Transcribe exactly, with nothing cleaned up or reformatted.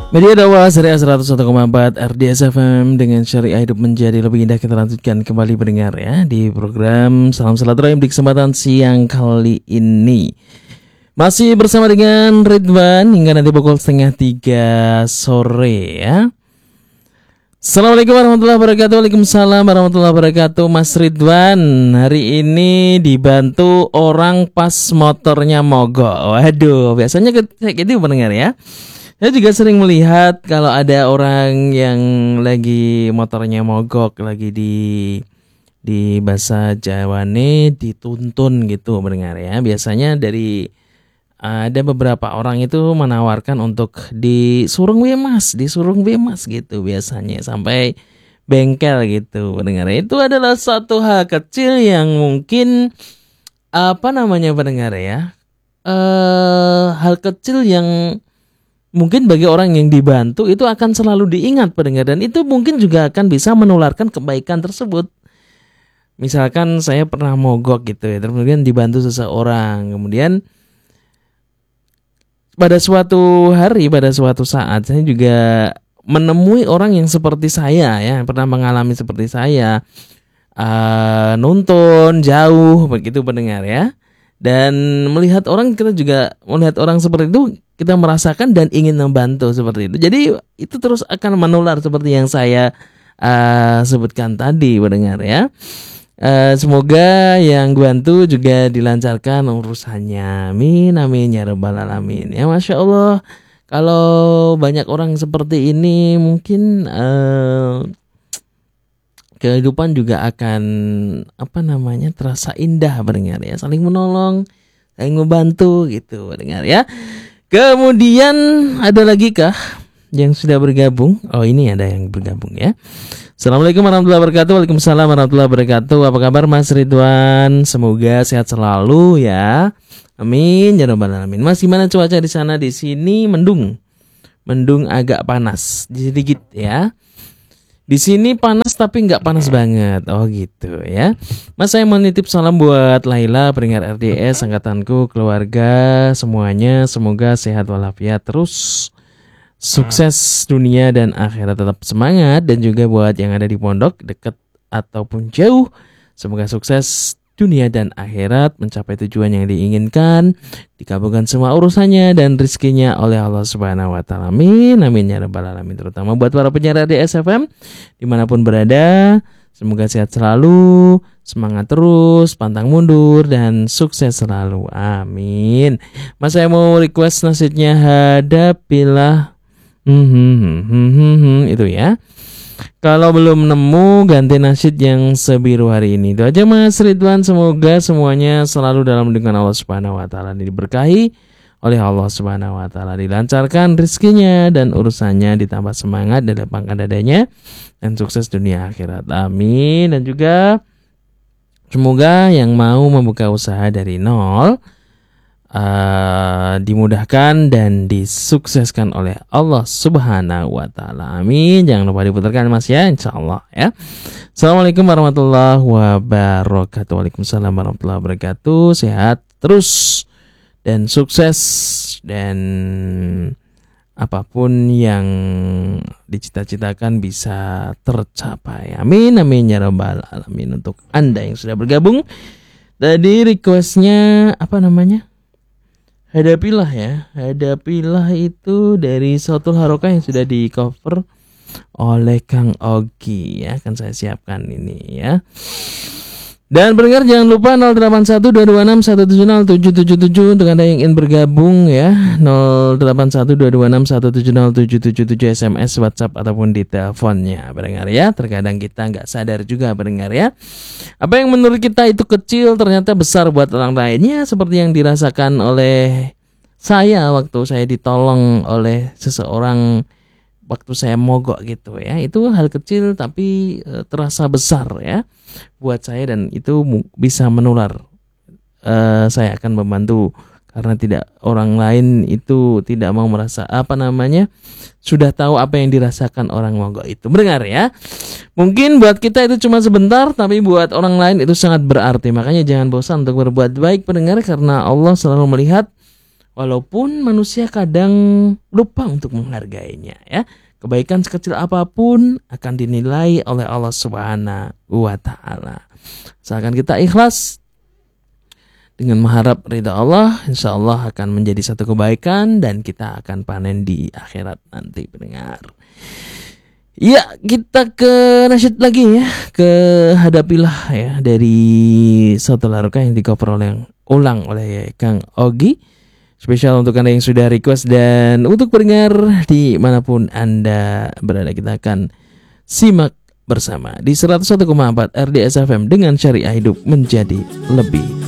Media dakwah Syariah seratus satu koma empat R D S F M dengan syariah hidup menjadi lebih indah. Kita lanjutkan kembali pendengar ya di program Salam Silaturahim di kesempatan siang kali ini. Masih bersama dengan Ridwan hingga nanti pukul setengah tiga sore ya. Assalamualaikum warahmatullahi wabarakatuh. Waalaikumsalam warahmatullahi wabarakatuh. Mas Ridwan, hari ini dibantu orang pas motornya mogok. Waduh, biasanya kayak gitu pendengar ya. Saya juga sering melihat kalau ada orang yang lagi motornya mogok, lagi di di bahasa Jawane dituntun gitu mendengar ya. Biasanya dari ada beberapa orang itu menawarkan untuk disurung we mas, disurung we mas gitu biasanya sampai bengkel gitu mendengar. Itu adalah satu hal kecil yang mungkin apa namanya pendengar ya. Eh hal kecil yang mungkin bagi orang yang dibantu itu akan selalu diingat pendengar, dan itu mungkin juga akan bisa menularkan kebaikan tersebut. Misalkan saya pernah mogok gitu ya, kemudian dibantu seseorang, kemudian pada suatu hari, pada suatu saat saya juga menemui orang yang seperti saya ya, yang pernah mengalami seperti saya, uh, nuntun jauh begitu pendengar ya. Dan melihat orang, kita juga melihat orang seperti itu, kita merasakan dan ingin membantu seperti itu. Jadi itu terus akan menular seperti yang saya uh, sebutkan tadi pendengar ya. Uh, semoga yang bantu juga dilancarkan urusannya. Amin amin ya rabbal alamin. Ya masya Allah, kalau banyak orang seperti ini mungkin uh, kehidupan juga akan apa namanya terasa indah pendengar ya. Saling menolong, saling membantu gitu pendengar ya. Kemudian ada lagi kah yang sudah bergabung? Oh ini ada yang bergabung ya. Assalamualaikum warahmatullahi wabarakatuh. Waalaikumsalam warahmatullahi wabarakatuh. Apa kabar Mas Ridwan? Semoga sehat selalu ya. Amin ya rabbal alamin. Mas, gimana cuaca di sana? Di sini mendung. Mendung agak panas sedikit ya. Di sini panas tapi nggak panas banget. Oh gitu ya. Mas, saya mau nitip salam buat Laila, pendengar R D S, angkatanku, keluarga, semuanya. Semoga sehat walafiat terus. Sukses dunia dan akhirat, tetap semangat. Dan juga buat yang ada di pondok, dekat ataupun jauh, semoga sukses dunia dan akhirat, mencapai tujuan yang diinginkan, dikabulkan semua urusannya dan rezekinya oleh Allah Subhanahu wa taala. Amin amin ya rabbal alamin. Terutama buat para penyiar R D S F M dimanapun berada, semoga sehat selalu, semangat terus, pantang mundur dan sukses selalu. Amin. Mas, saya mau request nasidnya hadapilah Hmm, hmm, hmm, hmm, hmm, itu ya. Kalau belum nemu, ganti nasyid yang sebiru hari ini. Itu aja Mas Ridwan. Semoga semuanya selalu dalam lindungan Allah Subhanahu wa taala, diberkahi oleh Allah Subhanahu wa taala, dilancarkan rezekinya dan urusannya, ditambah semangat, dilapangkan dadanya dan sukses dunia akhirat. Amin. Dan juga semoga yang mau membuka usaha dari nol Uh, dimudahkan dan disukseskan oleh Allah Subhanahu wa taala. Amin. Jangan lupa diputarkan Mas ya, insyaallah ya. Assalamualaikum warahmatullahi wabarakatuh. Waalaikumsalam warahmatullahi wabarakatuh. Sehat terus dan sukses, dan apapun yang dicita-citakan bisa tercapai. Amin amin ya rabbal alamin. Untuk Anda yang sudah bergabung, tadi requestnya apa namanya? Hadapilah ya, hadapilah itu dari Sautul Harokah yang sudah di cover oleh Kang Ogi ya, akan saya siapkan ini ya. Dan pendengar jangan lupa nol delapan satu dua dua enam satu tujuh nol tujuh tujuh tujuh untuk Anda yang ingin bergabung ya. nol delapan satu dua dua enam satu tujuh nol tujuh tujuh tujuh S M S, WhatsApp ataupun di teleponnya pendengar ya. Terkadang kita nggak sadar juga pendengar ya, apa yang menurut kita itu kecil ternyata besar buat orang lainnya, seperti yang dirasakan oleh saya waktu saya ditolong oleh seseorang waktu saya mogok gitu ya. Itu hal kecil tapi e, terasa besar ya buat saya, dan itu bisa menular. E, saya akan membantu karena tidak, orang lain itu tidak mau merasa apa namanya sudah tahu apa yang dirasakan orang mogok itu. Mendengar ya, mungkin buat kita itu cuma sebentar, tapi buat orang lain itu sangat berarti. Makanya jangan bosan untuk berbuat baik pendengar, karena Allah selalu melihat Walaupun manusia kadang lupa untuk menghargainya ya. Kebaikan sekecil apapun akan dinilai oleh Allah Subhanahu wa taala. Asalkan kita ikhlas dengan mengharap ridha Allah, insya Allah akan menjadi satu kebaikan dan kita akan panen di akhirat nanti pendengar. Ya, kita ke nasyid lagi ya, ke Hadapilah ya dari Satu Laruka yang di-cover oleh ulang oleh Kang Ogi. Spesial untuk Anda yang sudah request dan untuk pendengar dimanapun Anda berada, kita akan simak bersama di seratus satu koma empat R D S F M dengan syariah hidup menjadi lebih